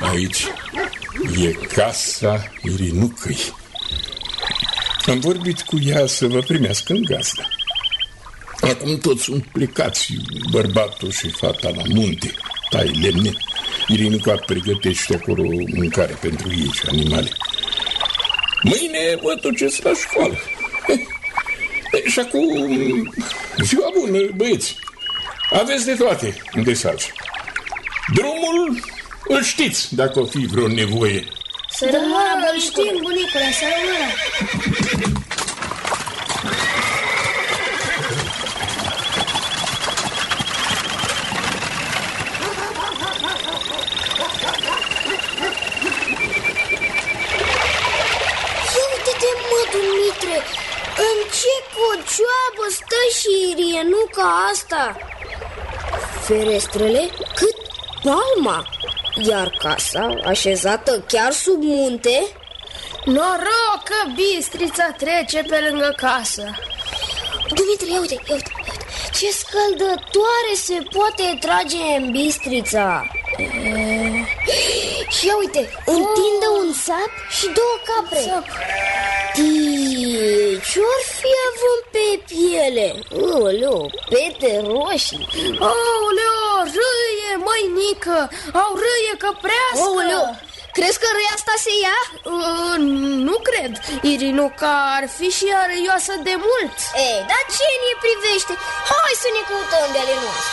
Aici e casa Irinucăi. Am vorbit cu ea să vă primească în gazdă. Acum toți sunt plecați, bărbatul și fata la munte, tai lemne. Irinuca pregătește acolo mâncare pentru ei și animale. Mâine vă duceți la școală. Și acum, ziua bună, băieți. Aveți de toate unde să alți. Drumul îl știți, dacă o fi vreo nevoie. Să rămână, îl știm, bunicule, să rămână. Dumitre, în ce cocioabă stă și Irienuca asta? Ferestrele cât palma, iar casa așezată chiar sub munte. Noroc că Bistrița trece pe lângă casă. Dumitre, ia uite, ce scăldătoare se poate trage în Bistrița. Și ia uite, întinde un sap și două capre. Ce-or fi având pe piele? Oleo, pete roșii. Oleo, râie, măinică, au râie căprească. Oleo, crezi că râia asta se ia? Nu cred, Irinuca ar fi și ea râioasă de mult. Ei, dar ce ne privește? Hai să ne căutăm de ale noastre.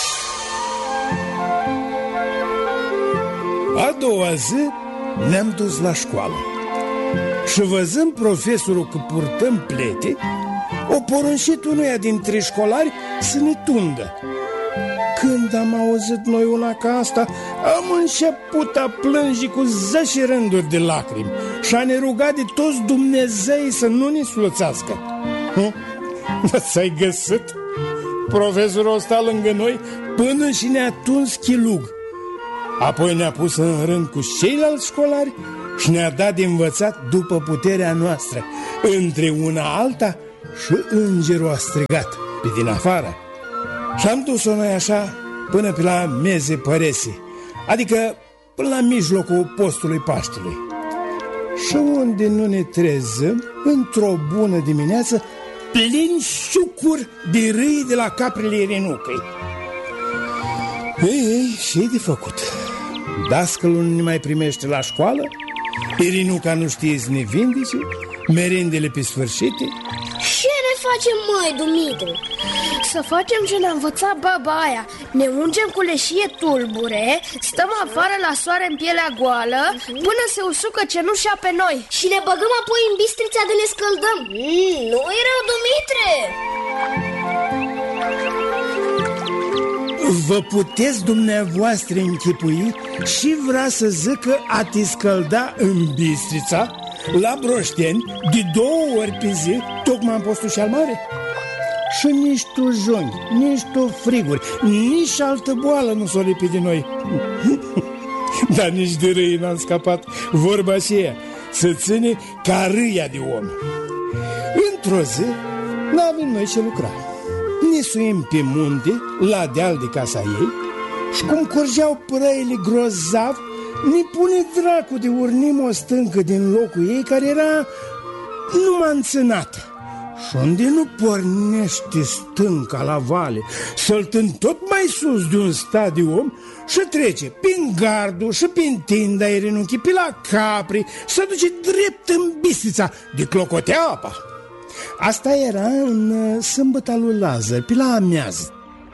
A doua zi ne-am dus la școală și văzând profesorul că purtăm plete, o poruncit unuia dintre școlari să ne tundă. Când am auzit noi una ca asta, am început a plânge cu 10 rânduri de lacrimi și a ne rugat de toți Dumnezei să nu ne sluțească. Ți-ai găsit? Profesorul ăsta lângă noi până și ne-a tuns chilug. Apoi ne-a pus în rând cu ceilalți școlari și ne-a dat de învățat după puterea noastră. Între una alta și îngerul a strigat pe din afară. Și am dus-o noi așa până pe la meze părese, adică până la mijlocul postului Paștelui. Și unde nu ne trezăm, într-o bună dimineață, plin șucuri de râi de la caprele Irinucăi. Ei, ce-i de făcut? Dascălul nu ne mai primește la școală, Irinuca nu știe să ne vindice, merendele pe sfârșite. Ce ne facem, măi, Dumitru? Să facem ce ne-a învățat baba aia. Ne ungem cu leșie tulbure, stăm afară la soare în pielea goală până se usucă cenușa pe noi. Și ne băgăm apoi în Bistrița de ne scăldăm. Nu-i rău, Dumitre? Vă puteți dumneavoastră închipui și vrea să zică a te scălda în Bistrița, la Broșteni, de 2 ori pe zi, tocmai în postul cel mare? Și nici tu jonghi, nici tu friguri, nici altă boală nu s-o lipi de noi. Dar nici de râi n-am scăpat. Vorba aceea, să ține ca râia de om. Într-o zi n-avem noi ce lucra. Ne suim pe munte, la deal de casa ei, și cum curgeau prăile grozav, ne pune dracu de urnim o stâncă din locul ei care era numai înțânată. Și unde nu pornește stânca la vale, săltând tot mai sus de un stadium și trece prin gardul și prin tinda Irinuchii, pe la capri, să duce drept în Bistrița, de clocotea apa. Asta era în sâmbăta lui Lazar, pe la amiază.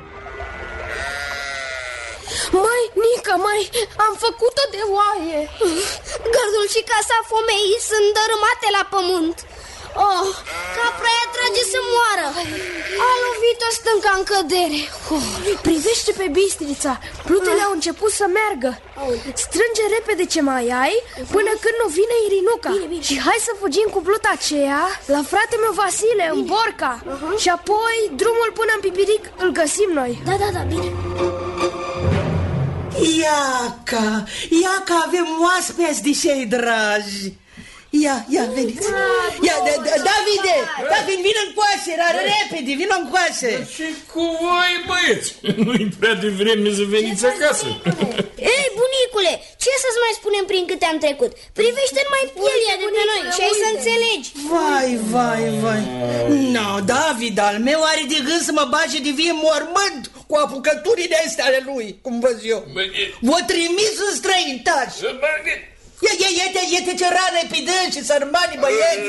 Măi, Nica, măi, am făcut-o de oaie. Gardul și casa fomeii sunt dărâmate la pământ. Oh, capra aia trage să moară. A lovit-o stânca în cădere. Privește pe Bistrița, plutele au început să meargă. Strânge repede ce mai ai până când nu vine Irinuca. Bine. Și hai să fugim cu pluta aceea la fratele meu Vasile, în Borca. Și apoi drumul până în Pipiric îl găsim noi. Da, bine. Iaca, avem oaspeți de cei dragi. Ia, veniți. Davide, vină încoace, repede, vină încoace. Și cu voi, băieți, nu-i prea devreme să veniți acasă. Ei, bunicule, ce să-ți mai am trecut. Privește numai pielea de pe noi și ai să înțelegi. Vai. No, David al meu are de gând să mă bage de vie în mormânt cu apucăturile astea ale lui, cum văz eu. V-o trimis în străinătate. Iete ce rană pe dânsi, sărmani băieți.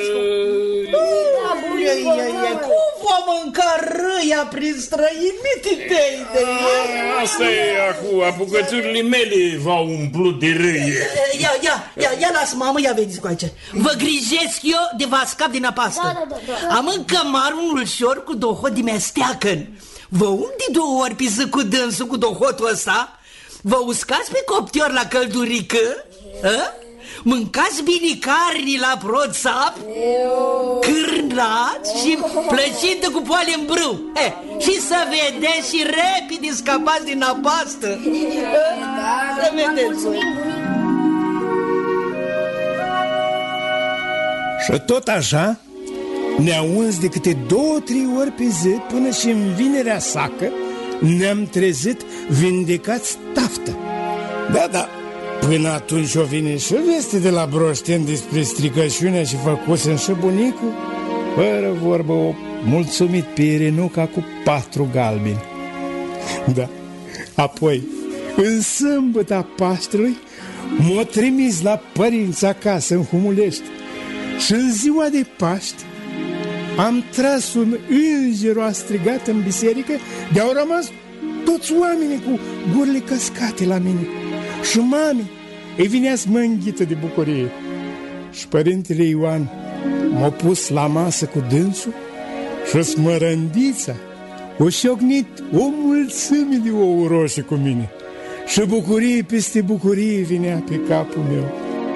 Cum va mânca râia prin străini, mititei de ei? Asta e acum, apucăturile mele v-au umplut de râie. Ia las, mamă, ia veniți cu aici. Vă grijesc eu de vă scap din apastă. Am în cămar un ulșor cu dohot de mesteacăn. Vă undi 2 ori pe zi cu dânsul, cu dohotul ăsta. Vă uscați pe coptior la căldurică. Mâncați bine carni la proțap, cârnați și plăcintă cu poale în brâu. Și să vedeți și repede scapați din apastă. Să vedeți. Și tot așa ne-au uns de câte 2-3 ori pe zi, până și în vinerea sacă ne-am trezit vindecați taftă. Da, până atunci o vine și veste de la Broșteni despre stricăciunea și făcuse și bunicul. Fără vorbă, o mulțumit pe Irenuca cu 4 galbeni. Da, apoi, în sâmbăta Paștelui, m-o trimis la părinți acasă în Humulești. Și în ziua de Paști am tras un înger, a strigat în biserică, de-au rămas toți oamenii cu gurile căscate la mine. Și mami îi vinea să mă înghită de bucurie. Și părintele Ioan m-a pus la masă cu dânsul și smărândița o șocnit o mulțime de ouă roșii cu mine. Și bucurie peste bucurie vinea pe capul meu.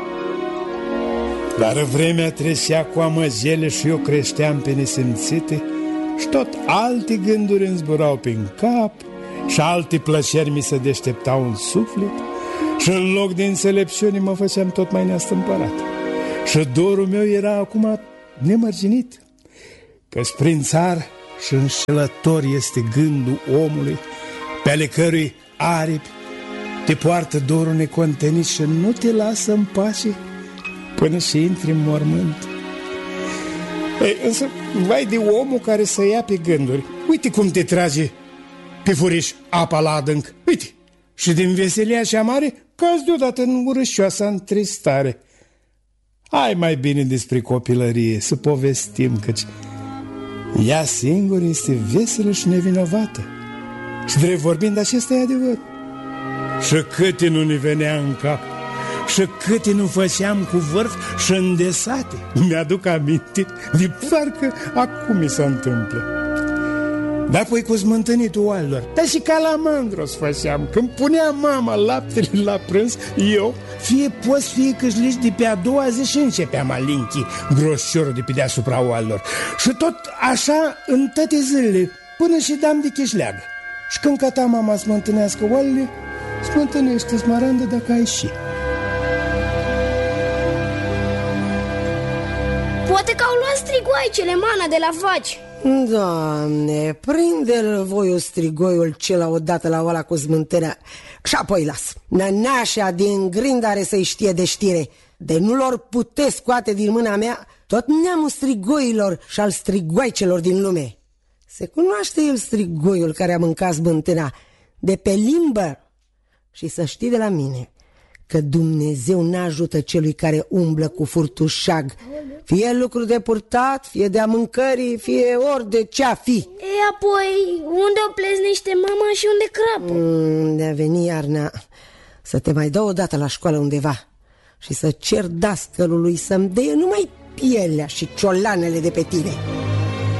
Dar vremea trecea cu amăzele și eu creșteam pe nesimțite și tot alte gânduri îmi zburau prin cap și alte plăceri mi se deșteptau în suflet. Și în loc de înțelepciune mă făceam tot mai neastâmpărat. Și dorul meu era acum nemărginit, că-s prin țar și înșelător este gândul omului, pe ale cărui aripi te poartă dorul necontenit și nu te lasă în pace până și intri în mormânt. Însă, vai de omul care să ia pe gânduri. Uite cum te trage pe furiș apa la adânc. Uite, și din veselia cea mare cazi deodată în urâșoasa întristare. Hai mai bine despre copilărie să povestim, căci ea singură este veselă și nevinovată. Și drept vorbind, acesta e adevăr. Și câte nu ne venea în cap, și câte nu făceam cu vârf și îndesate. Mi-aduc aminte de parcă acum mi se întâmplă. Dar apoi cu smântânitul oalelor, dar și calamandros făceam. Când punea mama laptele la prânz, eu, fie post, fie câșlici, de pe a doua zi și începeam alinchi groșciorul de pe deasupra oalelor. Și tot așa în toate zilele, până și dam de cheșleagă. Și când căta mama smântânească oalele, smântânește smarandă dacă ai și. Poate că au luat strigoaicele mana de la vaci. Doamne, prinde-l voi strigoiul cela odată la oala cu smântânea și apoi las. Nănașa din grind are să-i știe de știre. De nu lor pute scoate din mâna mea tot neamul strigoilor și al strigoaicelor din lume. Se cunoaște el strigoiul care a mâncat smântâna de pe limbă. Și să știi de la mine că Dumnezeu n-ajută celui care umblă cu furtușag, fie lucru de purtat, fie de-a mâncării, fie ori de ce-a fi. E, apoi, unde o pleznește mama și unde crapă? De-a veni iarna să te mai dau odată la școală undeva și să cer dascălului să-mi dea numai pielea și ciolanele de pe tine.